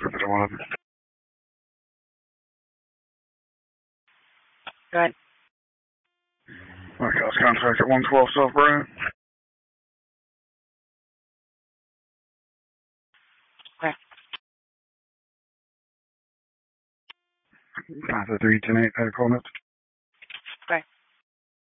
River 1. Go ahead. Okay, let's contact at 112 South Bryant. Okay. 503-108, had a call message.